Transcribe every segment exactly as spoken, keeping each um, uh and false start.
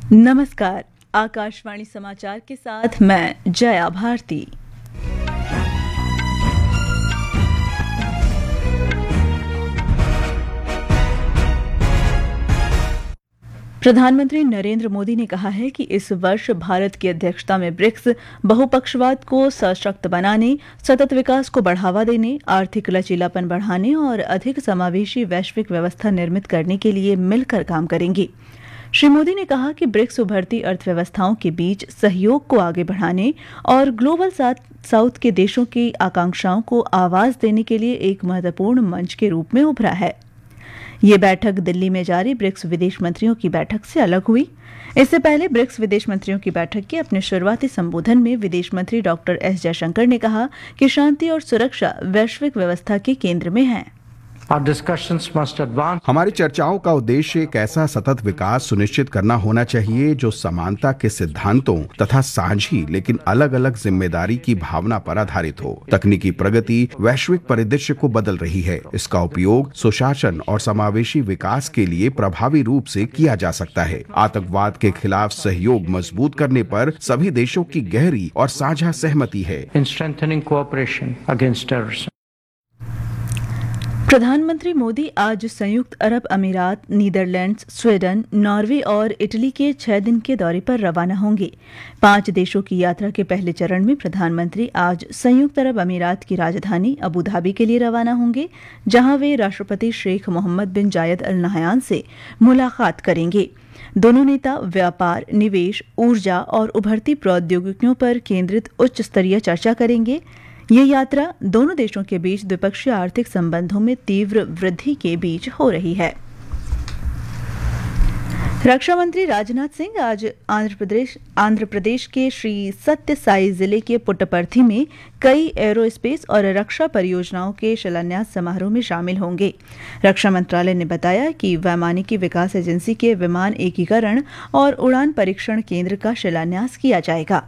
नमस्कार। आकाशवाणी समाचार के साथ मैं जया भारती। प्रधानमंत्री नरेंद्र मोदी ने कहा है कि इस वर्ष भारत की अध्यक्षता में ब्रिक्स बहुपक्षवाद को सशक्त बनाने, सतत विकास को बढ़ावा देने, आर्थिक लचीलापन बढ़ाने और अधिक समावेशी वैश्विक व्यवस्था निर्मित करने के लिए मिलकर काम करेंगी। श्री मोदी ने कहा कि ब्रिक्स उभरती अर्थव्यवस्थाओं के बीच सहयोग को आगे बढ़ाने और ग्लोबल साउथ के देशों की आकांक्षाओं को आवाज देने के लिए एक महत्वपूर्ण मंच के रूप में उभरा है। ये बैठक दिल्ली में जारी ब्रिक्स विदेश मंत्रियों की बैठक से अलग हुई। इससे पहले ब्रिक्स विदेश मंत्रियों की बैठक के अपने शुरुआती संबोधन में विदेश मंत्री डॉक्टर एस जयशंकर ने कहा कि शांति और सुरक्षा वैश्विक व्यवस्था के केंद्र में है। हमारी चर्चाओं का उद्देश्य एक ऐसा सतत विकास सुनिश्चित करना होना चाहिए जो समानता के सिद्धांतों तथा साझी लेकिन अलग अलग जिम्मेदारी की भावना पर आधारित हो। तकनीकी प्रगति वैश्विक परिदृश्य को बदल रही है। इसका उपयोग सुशासन और समावेशी विकास के लिए प्रभावी रूप से किया जा सकता है। आतंकवाद के खिलाफ सहयोग मजबूत करने पर सभी देशों की गहरी और साझा सहमति है। प्रधानमंत्री मोदी आज संयुक्त अरब अमीरात, नीदरलैंड्स, स्वीडन, नॉर्वे और इटली के छह दिन के दौरे पर रवाना होंगे। पांच देशों की यात्रा के पहले चरण में प्रधानमंत्री आज संयुक्त अरब अमीरात की राजधानी अबू धाबी के लिए रवाना होंगे, जहां वे राष्ट्रपति शेख मोहम्मद बिन जायद अल नहयान से मुलाकात करेंगे। दोनों नेता व्यापार, निवेश, ऊर्जा और उभरती प्रौद्योगिकियों पर केंद्रित उच्च स्तरीय चर्चा करेंगे। ये यात्रा दोनों देशों के बीच द्विपक्षीय आर्थिक संबंधों में तीव्र वृद्धि के बीच हो रही है। रक्षा मंत्री राजनाथ सिंह आज आंध्र प्रदेश आंध्र प्रदेश के श्री सत्य साई जिले के पुट्टपर्थी में कई एरोस्पेस और रक्षा परियोजनाओं के शिलान्यास समारोह में शामिल होंगे। रक्षा मंत्रालय ने बताया कि वैमानिकी विकास एजेंसी के विमान एकीकरण और उड़ान परीक्षण केंद्र का शिलान्यास किया जाएगा।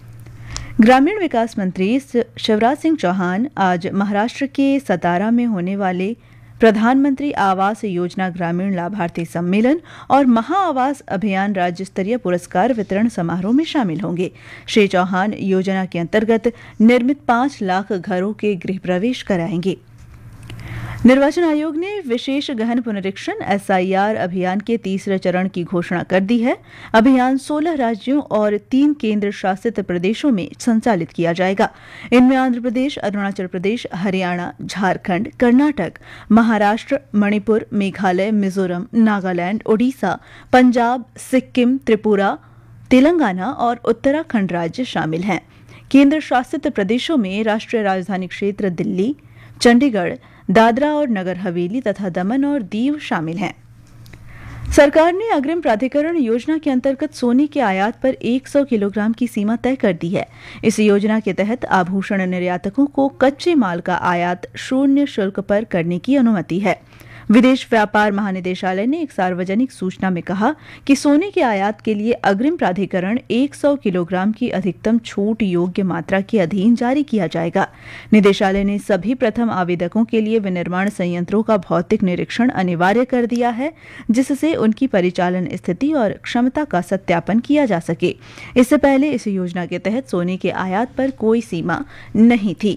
ग्रामीण विकास मंत्री शिवराज सिंह चौहान आज महाराष्ट्र के सतारा में होने वाले प्रधानमंत्री आवास योजना ग्रामीण लाभार्थी सम्मेलन और महा आवास अभियान राज्य स्तरीय पुरस्कार वितरण समारोह में शामिल होंगे। श्री चौहान योजना के अंतर्गत निर्मित पांच लाख घरों के गृह प्रवेश कराएंगे। निर्वाचन आयोग ने विशेष गहन पुनरीक्षण एस आई आर अभियान के तीसरे चरण की घोषणा कर दी है। अभियान सोलह राज्यों और तीन केंद्र शासित प्रदेशों में संचालित किया जाएगा। इनमें आंध्र प्रदेश, अरुणाचल प्रदेश, हरियाणा, झारखंड, कर्नाटक, महाराष्ट्र, मणिपुर, मेघालय, मिजोरम, नागालैंड, ओडिशा, पंजाब, सिक्किम, त्रिपुरा, तेलंगाना और उत्तराखंड राज्य शामिल हैं। केंद्र शासित प्रदेशों में राष्ट्रीय राजधानी क्षेत्र दिल्ली, चंडीगढ़, दादरा और नगर हवेली तथा दमन और दीव शामिल हैं। सरकार ने अग्रिम प्राधिकरण योजना के अंतर्गत सोने के आयात पर सौ किलोग्राम की सीमा तय कर दी है। इस योजना के तहत आभूषण निर्यातकों को कच्चे माल का आयात शून्य शुल्क पर करने की अनुमति है। विदेश व्यापार महानिदेशालय ने एक सार्वजनिक सूचना में कहा कि सोने के आयात के लिए अग्रिम प्राधिकरण सौ किलोग्राम की अधिकतम छूट योग्य मात्रा के अधीन जारी किया जाएगा। निदेशालय ने सभी प्रथम आवेदकों के लिए विनिर्माण संयंत्रों का भौतिक निरीक्षण अनिवार्य कर दिया है, जिससे उनकी परिचालन स्थिति और क्षमता का सत्यापन किया जा सके। इससे पहले इस योजना के तहत सोने के आयात पर कोई सीमा नहीं थी।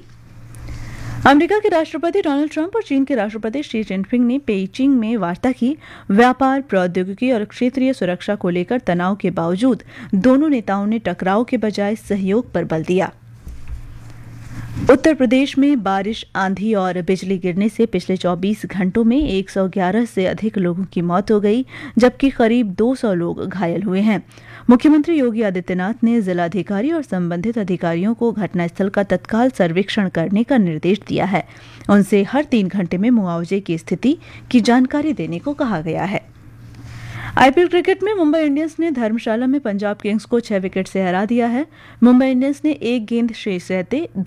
अमेरिका के राष्ट्रपति डोनाल्ड ट्रंप और चीन के राष्ट्रपति शी जिनपिंग ने पेइचिंग में वार्ता की। व्यापार, प्रौद्योगिकी और क्षेत्रीय सुरक्षा को लेकर तनाव के बावजूद दोनों नेताओं ने टकराव के बजाय सहयोग पर बल दिया। उत्तर प्रदेश में बारिश, आंधी और बिजली गिरने से पिछले चौबीस घंटों में एक सौ ग्यारह से अधिक लोगों की मौत हो गई, जबकि करीब दो सौ लोग घायल हुए हैं। मुख्यमंत्री योगी आदित्यनाथ ने जिलाधिकारी और संबंधित अधिकारियों को घटनास्थल का तत्काल सर्वेक्षण करने का निर्देश दिया है। उनसे हर तीन घंटे में मुआवजे की स्थिति की जानकारी देने को कहा गया है। आईपीएल क्रिकेट में मुंबई इंडियंस ने धर्मशाला में पंजाब किंग्स को छह विकेट से हरा दिया है। मुंबई इंडियंस ने एक गेंद शेष रहते